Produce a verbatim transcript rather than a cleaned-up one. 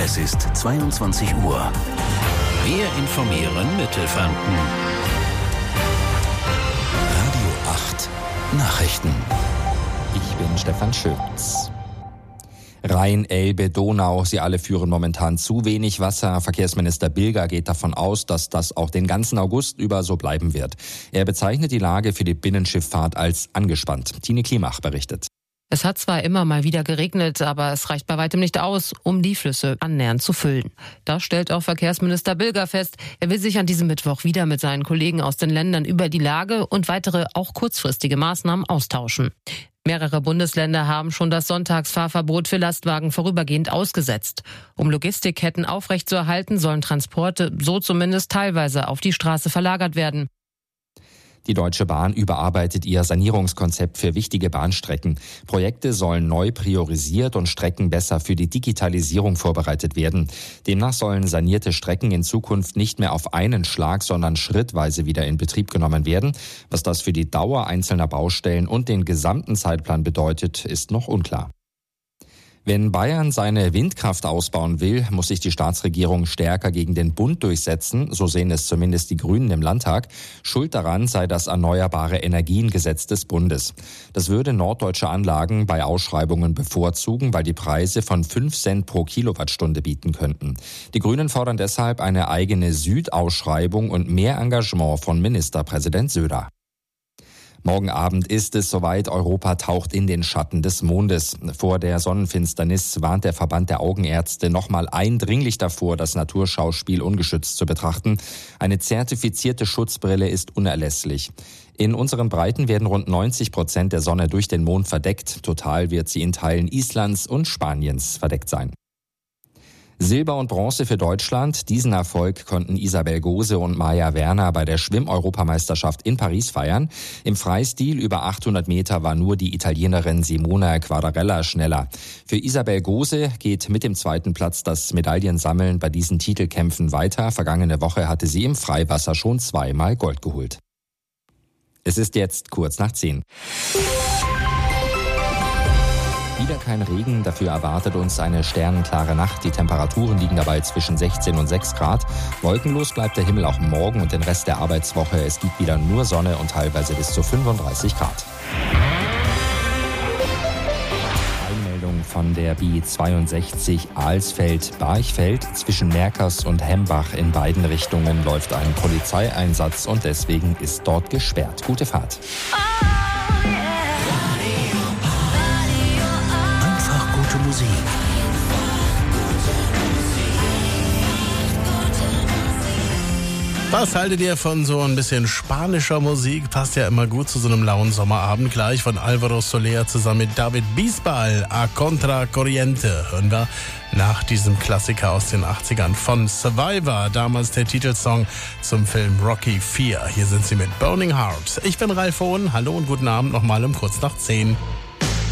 Es ist zweiundzwanzig Uhr. Wir informieren Mittelfranken. Radio acht Nachrichten. Ich bin Stefan Schütz. Rhein, Elbe, Donau, sie alle führen momentan zu wenig Wasser. Verkehrsminister Bilger geht davon aus, dass das auch den ganzen August über so bleiben wird. Er bezeichnet die Lage für die Binnenschifffahrt als angespannt. Tine Klimach berichtet. Es hat zwar immer mal wieder geregnet, aber es reicht bei weitem nicht aus, um die Flüsse annähernd zu füllen. Das stellt auch Verkehrsminister Bilger fest. Er will sich an diesem Mittwoch wieder mit seinen Kollegen aus den Ländern über die Lage und weitere, auch kurzfristige Maßnahmen austauschen. Mehrere Bundesländer haben schon das Sonntagsfahrverbot für Lastwagen vorübergehend ausgesetzt. Um Logistikketten aufrechtzuerhalten, sollen Transporte so zumindest teilweise auf die Straße verlagert werden. Die Deutsche Bahn überarbeitet ihr Sanierungskonzept für wichtige Bahnstrecken. Projekte sollen neu priorisiert und Strecken besser für die Digitalisierung vorbereitet werden. Demnach sollen sanierte Strecken in Zukunft nicht mehr auf einen Schlag, sondern schrittweise wieder in Betrieb genommen werden. Was das für die Dauer einzelner Baustellen und den gesamten Zeitplan bedeutet, ist noch unklar. Wenn Bayern seine Windkraft ausbauen will, muss sich die Staatsregierung stärker gegen den Bund durchsetzen, so sehen es zumindest die Grünen im Landtag. Schuld daran sei das Erneuerbare Energiengesetz des Bundes. Das würde norddeutsche Anlagen bei Ausschreibungen bevorzugen, weil die Preise von fünf Cent pro Kilowattstunde bieten könnten. Die Grünen fordern deshalb eine eigene Südausschreibung und mehr Engagement von Ministerpräsident Söder. Morgen Abend ist es soweit, Europa taucht in den Schatten des Mondes. Vor der Sonnenfinsternis warnt der Verband der Augenärzte nochmal eindringlich davor, das Naturschauspiel ungeschützt zu betrachten. Eine zertifizierte Schutzbrille ist unerlässlich. In unseren Breiten werden rund neunzig Prozent der Sonne durch den Mond verdeckt. Total wird sie in Teilen Islands und Spaniens verdeckt sein. Silber und Bronze für Deutschland. Diesen Erfolg konnten Isabel Gose und Maja Werner bei der Schwimm-Europameisterschaft in Paris feiern. Im Freistil über achthundert Meter war nur die Italienerin Simona Quadarella schneller. Für Isabel Gose geht mit dem zweiten Platz das Medaillensammeln bei diesen Titelkämpfen weiter. Vergangene Woche hatte sie im Freiwasser schon zweimal Gold geholt. Es ist jetzt kurz nach zehn. Wieder kein Regen, dafür erwartet uns eine sternenklare Nacht. Die Temperaturen liegen dabei zwischen sechzehn und sechs Grad. Wolkenlos bleibt der Himmel auch morgen und den Rest der Arbeitswoche. Es gibt wieder nur Sonne und teilweise bis zu fünfunddreißig Grad. Einmeldung von der B zweiundsechzig Alsfeld-Barchfeld. Zwischen Merkers und Hembach in beiden Richtungen läuft ein Polizeieinsatz und deswegen ist dort gesperrt. Gute Fahrt. Musik. Was haltet ihr von so ein bisschen spanischer Musik? Passt ja immer gut zu so einem lauen Sommerabend. Gleich von Alvaro Soler zusammen mit David Bisbal, A Contra Corriente. Hören wir nach diesem Klassiker aus den achtzigern von Survivor. Damals der Titelsong zum Film Rocky vier. Hier sind sie mit Burning Heart. Ich bin Ralf Hohn. Hallo und guten Abend nochmal um kurz nach zehn.